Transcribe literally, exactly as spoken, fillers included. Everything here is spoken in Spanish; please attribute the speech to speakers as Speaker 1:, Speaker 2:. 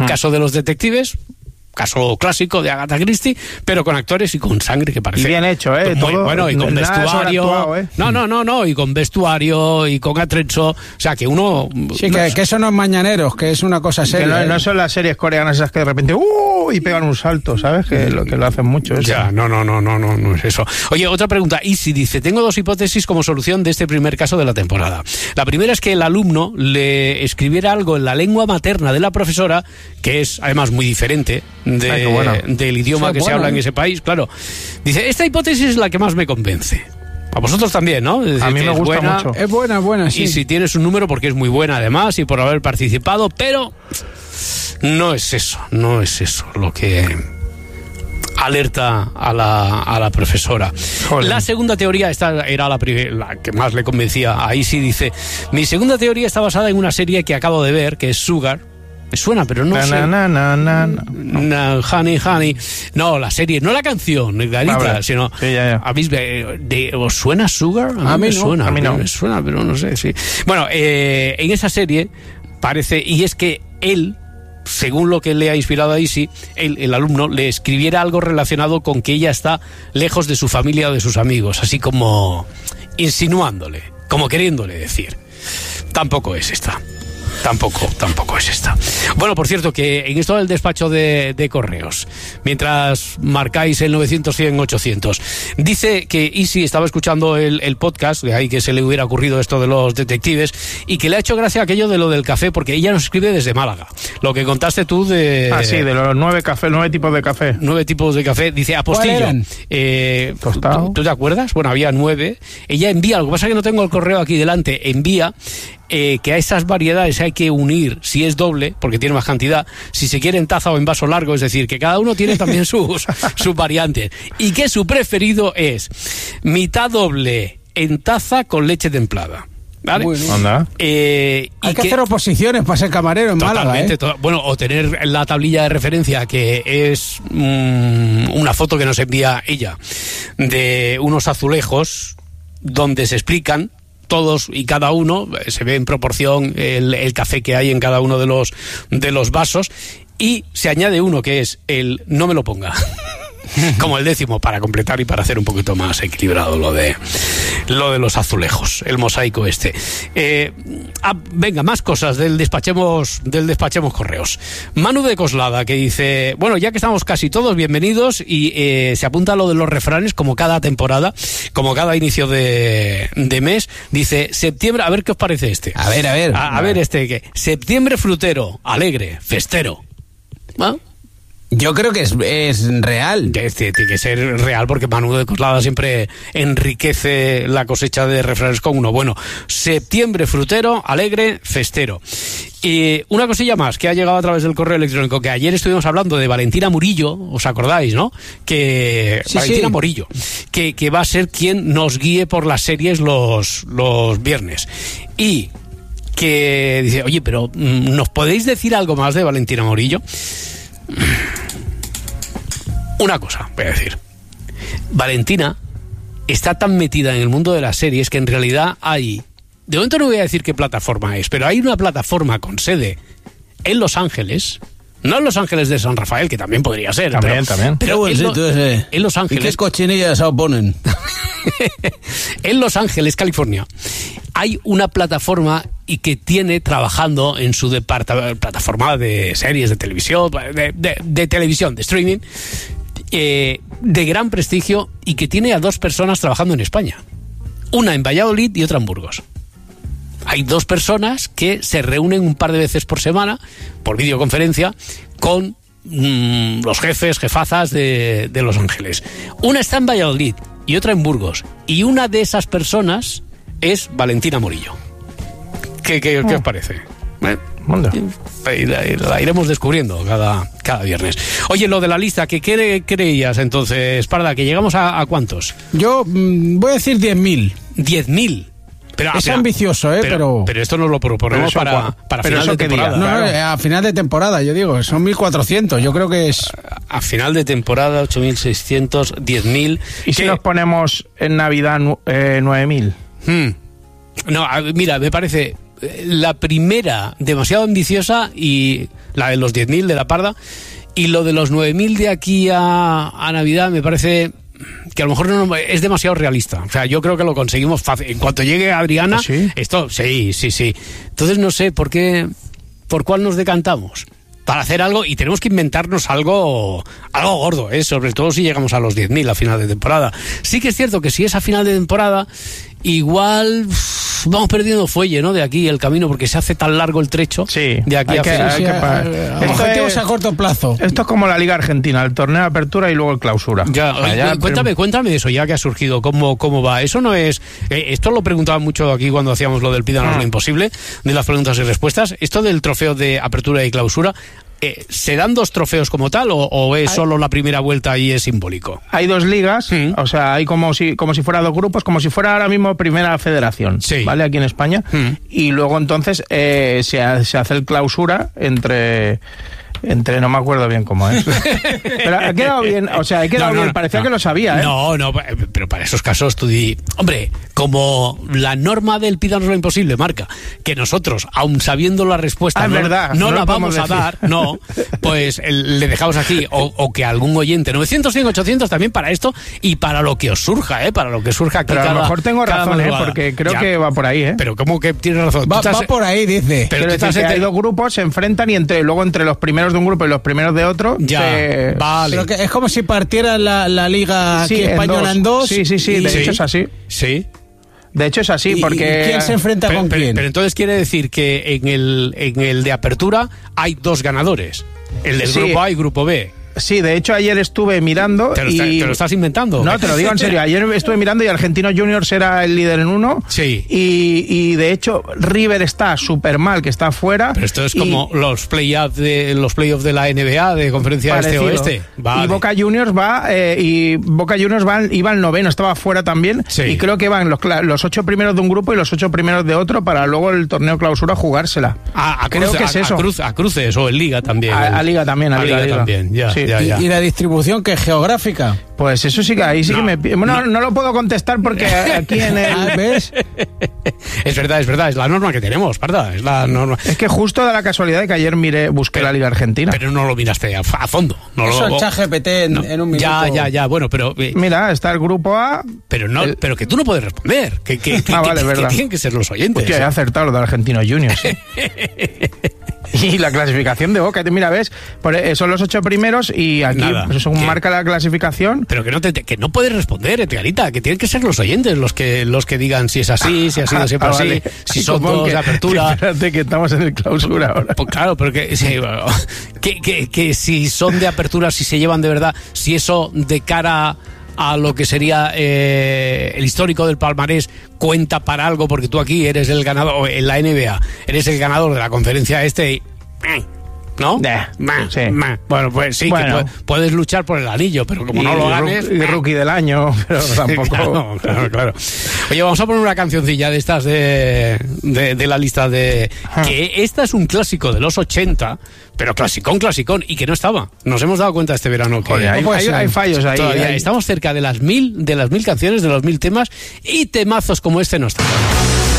Speaker 1: caso de los detectives, caso clásico de Agatha Christie, pero con actores y con sangre que parece.
Speaker 2: Y bien hecho, ¿eh?
Speaker 1: Muy,
Speaker 2: Todo,
Speaker 1: bueno, y con vestuario.
Speaker 2: ¿eh?
Speaker 1: No, no, no, no, y con vestuario y con atrecho. O sea, que uno.
Speaker 3: Sí, que, que eso no es Mañaneros, que es una cosa seria.
Speaker 2: Que no,
Speaker 3: ¿eh?
Speaker 2: no son las series coreanas esas que de repente ¡uh! Y pegan un salto, ¿sabes? Que lo, que lo hacen mucho. Eso.
Speaker 1: Ya, no, no, no, no, no, no es eso. Oye, otra pregunta. Isi dice: tengo dos hipótesis como solución de este primer caso de la temporada. La primera es que el alumno le escribiera algo en la lengua materna de la profesora, que es además muy diferente de. Ay, bueno. del idioma Eso que bueno, se habla ¿eh? en ese país, claro. Dice, esta hipótesis es la que más me convence. A vosotros también, ¿no? Es decir,
Speaker 2: a mí me gusta
Speaker 1: buena,
Speaker 2: mucho.
Speaker 3: Es buena, buena, sí.
Speaker 1: Y si tienes un número, porque es muy buena además, y por haber participado, pero no es eso, no es eso lo que alerta a la, a la profesora. Joder. La segunda teoría, esta era la, la que más le convencía a Isi, dice, mi segunda teoría está basada en una serie que acabo de ver, que es Sugar. Me suena, pero no na, sé. Na, na, na, na, no. Honey, honey. No, la serie, no la canción, Garita, sino.
Speaker 2: Sí, ya, ya.
Speaker 1: ¿A mí, de, ¿Os suena Sugar? A mí,
Speaker 3: a mí
Speaker 1: me
Speaker 3: no.
Speaker 1: suena.
Speaker 2: A mí no.
Speaker 1: Me suena, pero no sé, sí. Bueno, eh, en esa serie parece, y es que él, según lo que le ha inspirado a Isi, él, el alumno, le escribiera algo relacionado con que ella está lejos de su familia o de sus amigos, así como insinuándole, como queriéndole decir. Tampoco es esta. Tampoco, tampoco es esta. Bueno, por cierto, que en esto del despacho de, de correos, mientras marcáis el novecientos, cien, ochocientos, dice que Isi estaba escuchando el, el podcast, de ahí que se le hubiera ocurrido esto de los detectives, y que le ha hecho gracia aquello de lo del café, porque ella nos escribe desde Málaga. Lo que contaste tú de...
Speaker 2: Ah, sí, de los nueve cafés, nueve tipos de café.
Speaker 1: Nueve tipos de café. Dice, apostillo. Eh,
Speaker 2: Tostado.
Speaker 1: ¿Tú te acuerdas? Bueno, había nueve. Ella envía, lo que pasa es que no tengo el correo aquí delante, envía... Eh, que a esas variedades hay que unir, si es doble, porque tiene más cantidad, si se quiere en taza o en vaso largo, es decir, que cada uno tiene también sus, sus variantes. Y que su preferido es mitad doble en taza con leche templada. ¿Vale?
Speaker 3: Bueno.
Speaker 1: Eh,
Speaker 3: hay
Speaker 1: y
Speaker 3: que,
Speaker 1: que
Speaker 3: hacer oposiciones para ser camarero en Málaga, ¿eh?
Speaker 1: To- bueno, o tener la tablilla de referencia, que es mmm, una foto que nos envía ella, de unos azulejos donde se explican todos y cada uno, se ve en proporción el, el café que hay en cada uno de los, de los vasos, y se añade uno que es el no me lo ponga. Como el décimo, para completar y para hacer un poquito más equilibrado lo de lo de los azulejos, el mosaico este. Eh, ah, venga, más cosas del despachemos del despachemos correos. Manu de Coslada, que dice, bueno, ya que estamos casi todos, bienvenidos, y eh, se apunta a lo de los refranes, como cada temporada, como cada inicio de, de mes. Dice, septiembre, a ver qué os parece este.
Speaker 3: A ver, a ver.
Speaker 1: A, a ver este, que septiembre frutero, alegre, festero. ¿Ah?
Speaker 3: Yo creo que es, es real.
Speaker 1: Tiene que ser real, porque Manu de Coslada siempre enriquece la cosecha de refranes con uno. Bueno, septiembre frutero, alegre, festero. Y una cosilla más que ha llegado a través del correo electrónico, que ayer estuvimos hablando de Valentina Murillo, ¿os acordáis, no? Que
Speaker 3: sí,
Speaker 1: Valentina
Speaker 3: sí.
Speaker 1: Murillo, que, que va a ser quien nos guíe por las series los, los viernes. Y que dice, oye, pero ¿nos podéis decir algo más de Valentina Murillo? Una cosa voy a decir. Valentina está tan metida en el mundo de las series que en realidad hay, de momento no voy a decir qué plataforma es, pero hay una plataforma con sede en Los Ángeles, no en Los Ángeles de San Rafael, que también podría ser,
Speaker 2: también,
Speaker 1: pero,
Speaker 2: también.
Speaker 1: pero
Speaker 3: Qué buen
Speaker 1: en, lo,
Speaker 3: sitio ese.
Speaker 1: en Los Ángeles.
Speaker 3: ¿Y qué cochinillas os ponen?
Speaker 1: En Los Ángeles, California, hay una plataforma y que tiene trabajando en su departa- plataforma de series de televisión, de, de, de televisión, de streaming, eh, de gran prestigio, y que tiene a dos personas trabajando en España. Una en Valladolid y otra en Burgos. Hay dos personas que se reúnen un par de veces por semana, por videoconferencia, con mmm, los jefes, jefazas de, de Los Ángeles. Una está en Valladolid y otra en Burgos. Y una de esas personas es Valentina Murillo. ¿Qué, qué, qué os parece? ¿Eh? La, la iremos descubriendo cada, cada viernes. Oye, lo de la lista, ¿qué cre, creías entonces, Parda? ¿Que llegamos a, a cuántos?
Speaker 3: Yo mmm, voy a decir diez mil.
Speaker 1: diez mil. Pero,
Speaker 3: es
Speaker 1: pero,
Speaker 3: ambicioso, ¿eh?
Speaker 1: Pero,
Speaker 3: pero...
Speaker 1: pero esto nos lo proponemos para,
Speaker 2: eso,
Speaker 1: para
Speaker 2: pero
Speaker 1: final
Speaker 2: eso
Speaker 1: de temporada.
Speaker 3: No,
Speaker 2: claro.
Speaker 3: no, a final de temporada, yo digo, son mil cuatrocientos, yo creo que es...
Speaker 1: A, a final de temporada, ocho mil seiscientos, diez mil.
Speaker 2: ¿Y si nos ponemos en Navidad eh, nueve mil?
Speaker 1: Hmm. No, a, mira, me parece la primera demasiado ambiciosa y la de los diez mil de la Parda, y lo de los nueve mil de aquí a, a Navidad me parece que a lo mejor no es demasiado realista. O sea, yo creo que lo conseguimos fácil. En cuanto llegue Adriana,
Speaker 2: ¿Ah, sí?
Speaker 1: esto, sí, sí, sí. Entonces no sé por qué, por cuál nos decantamos para hacer algo, y tenemos que inventarnos algo algo gordo, ¿eh? Sobre todo si llegamos a los diez mil a final de temporada. Sí que es cierto que si es a final de temporada, igual uff, vamos perdiendo fuelle, ¿no? De aquí el camino, porque se hace tan largo el trecho.
Speaker 2: Sí,
Speaker 1: de aquí
Speaker 2: hay
Speaker 1: a
Speaker 2: que-
Speaker 1: final.
Speaker 2: hay que parar. Esto
Speaker 3: Objetivos
Speaker 2: es-
Speaker 3: a corto plazo.
Speaker 2: Esto es como la Liga Argentina, el torneo de apertura y luego el clausura.
Speaker 1: Ya,
Speaker 2: O sea,
Speaker 1: oye,
Speaker 2: ya,
Speaker 1: cu- cuéntame,
Speaker 2: pero-
Speaker 1: cuéntame de eso ya que ha surgido, cómo, cómo va. Eso no es, eh, esto lo preguntaban mucho aquí cuando hacíamos lo del Pídanos
Speaker 2: Ah.
Speaker 1: lo imposible, de las preguntas y respuestas. Esto del trofeo de apertura y clausura, eh, ¿se dan dos trofeos como tal o, o es solo la primera vuelta y es simbólico?
Speaker 2: Hay dos ligas,
Speaker 1: Mm.
Speaker 2: o sea, hay como si como si fuera dos grupos, como si fuera ahora mismo primera federación,
Speaker 1: Sí.
Speaker 2: ¿vale? Aquí en España.
Speaker 1: Mm.
Speaker 2: Y luego entonces eh, se, ha- se hace el clausura entre... Entre, no me acuerdo bien cómo es. Pero ha quedado bien, o sea, ha quedado
Speaker 1: No, no,
Speaker 2: bien,
Speaker 1: no,
Speaker 2: parecía
Speaker 1: no.
Speaker 2: que lo sabía, ¿eh?
Speaker 1: No, no, pero para esos casos tú di... Hombre, como la norma del Pídanos lo imposible marca que nosotros, aun sabiendo la respuesta,
Speaker 2: Ah, es
Speaker 1: no,
Speaker 2: verdad,
Speaker 1: no
Speaker 2: no
Speaker 1: la
Speaker 2: lo
Speaker 1: vamos a
Speaker 2: podemos
Speaker 1: dar,
Speaker 2: decir.
Speaker 1: no, pues el- le dejamos aquí, o, o que algún oyente, novecientos, cien, ochocientos también para esto y para lo que os surja, ¿eh? Para lo que surja aquí
Speaker 2: Pero a
Speaker 1: cada-
Speaker 2: lo mejor tengo
Speaker 1: cada
Speaker 2: razón, ¿eh?
Speaker 1: madrugada.
Speaker 2: Porque creo
Speaker 1: Ya,
Speaker 2: que va por ahí, ¿eh?
Speaker 1: Pero ¿cómo que tienes razón? Tú
Speaker 3: Va,
Speaker 1: estás-
Speaker 3: va por ahí, dice.
Speaker 1: Pero
Speaker 2: Quiero
Speaker 1: tú
Speaker 2: decir
Speaker 1: estás
Speaker 2: que
Speaker 1: entre-
Speaker 2: hay dos grupos, se enfrentan y entre luego entre los primeros de un grupo y los primeros de otro
Speaker 1: Ya,
Speaker 2: se...
Speaker 1: vale.
Speaker 3: Pero que es como si partiera la, la liga
Speaker 2: Sí,
Speaker 3: aquí
Speaker 2: en
Speaker 3: española
Speaker 2: dos.
Speaker 3: en dos.
Speaker 2: Sí, sí, sí,
Speaker 3: y-
Speaker 2: de hecho es así.
Speaker 1: Sí.
Speaker 2: De hecho es así,
Speaker 3: y-
Speaker 2: porque...
Speaker 3: ¿y quién se enfrenta
Speaker 1: Pero,
Speaker 3: con
Speaker 1: pero-
Speaker 3: quién?
Speaker 1: pero entonces quiere decir que en el, en el de apertura hay dos ganadores. El del
Speaker 2: Sí.
Speaker 1: grupo A y grupo B.
Speaker 2: Sí, de hecho ayer estuve mirando
Speaker 1: ¿Te lo,
Speaker 2: y...
Speaker 1: está- te lo estás inventando?
Speaker 2: No, te lo digo en serio. Ayer estuve mirando y Argentinos Juniors era el líder en uno.
Speaker 1: Sí.
Speaker 2: Y, y de hecho River está súper mal, que está fuera.
Speaker 1: Pero esto es
Speaker 2: y
Speaker 1: como los playoffs de los playoffs de la N B A de conferencia
Speaker 2: parecido.
Speaker 1: este-oeste. Vale.
Speaker 2: Y Boca Juniors va eh, y Boca Juniors va, iba al noveno, estaba fuera también.
Speaker 1: Sí.
Speaker 2: Y creo que van los, cla- los ocho primeros de un grupo y los ocho primeros de otro para luego el torneo clausura jugársela.
Speaker 1: a, a
Speaker 2: creo
Speaker 1: cruce-
Speaker 2: que es
Speaker 1: a-
Speaker 2: eso.
Speaker 1: a cruz- a cruces o en Liga también.
Speaker 2: A- a Liga también, a
Speaker 1: A
Speaker 2: Liga,
Speaker 1: Liga
Speaker 2: Liga.
Speaker 1: también, ya,
Speaker 2: Sí.
Speaker 1: ya,
Speaker 3: Y,
Speaker 1: ya.
Speaker 3: y la distribución que es geográfica.
Speaker 2: Pues eso sí que ahí sí
Speaker 1: No,
Speaker 2: que me... pi- Bueno,
Speaker 1: no.
Speaker 2: no. lo puedo contestar porque aquí en
Speaker 3: Ah,
Speaker 2: el...
Speaker 3: ¿Ves?
Speaker 1: Es verdad, es verdad, es la norma que tenemos, Parda, es la norma.
Speaker 2: Es que justo da la casualidad de que ayer miré, busqué la Liga Argentina.
Speaker 1: Pero no lo miraste a, a fondo. No
Speaker 3: Eso
Speaker 1: lo,
Speaker 3: en ChatGPT en,
Speaker 1: no.
Speaker 3: en un minuto.
Speaker 1: Ya, ya, ya, bueno, pero... eh,
Speaker 2: Mira, está el grupo A.
Speaker 1: Pero no,
Speaker 2: El-
Speaker 1: pero que tú no puedes responder. Que, que, que,
Speaker 2: Ah,
Speaker 1: que-
Speaker 2: vale,
Speaker 1: que
Speaker 2: verdad.
Speaker 1: tienen que ser los oyentes.
Speaker 2: Hostia, he acertado lo de Argentinos Juniors. ¿eh? Y la clasificación de Boca, mira, ves, Por- eh, son los ocho primeros y aquí,
Speaker 1: Nada.
Speaker 2: pues, según
Speaker 1: ¿Qué?
Speaker 2: marca la clasificación,
Speaker 1: Pero que no te, que no puedes responder, Edgarita, que tienen que ser los oyentes los que los que digan si es así, si ha sido siempre
Speaker 2: Ah,
Speaker 1: así,
Speaker 2: vale.
Speaker 1: si
Speaker 2: Y
Speaker 1: son
Speaker 2: como
Speaker 1: dos
Speaker 2: que-
Speaker 1: de apertura.
Speaker 2: que espérate que estamos en el clausura ahora.
Speaker 1: Pues claro, pero que, sí, bueno, que, que, que si son de apertura, si se llevan de verdad, si eso de cara a lo que sería eh, el histórico del palmarés cuenta para algo, porque tú aquí eres el ganador, o en la N B A, eres el ganador de la conferencia este y... ¿No?
Speaker 2: Eh,
Speaker 1: Ma,
Speaker 2: sí.
Speaker 1: ma. Bueno, pues sí,
Speaker 2: Bueno.
Speaker 1: que pu- puedes luchar por el anillo, pero como
Speaker 2: Y
Speaker 1: no lo
Speaker 2: ru-
Speaker 1: ganes...
Speaker 2: y rookie del año, pero tampoco.
Speaker 1: Claro, claro, claro. Oye, vamos a poner una cancioncilla de estas de, de, de la lista de... Que esta es un clásico de los ochenta, pero clasicón, clasicón, y que no estaba. Nos hemos dado cuenta este verano que...
Speaker 2: Joder, hay,
Speaker 3: no puede
Speaker 2: hay-
Speaker 3: ser.
Speaker 2: hay fallos ahí.
Speaker 1: Todavía
Speaker 2: hay-
Speaker 1: estamos cerca de las mil, de las mil canciones, de los mil temas, y temazos como este no están.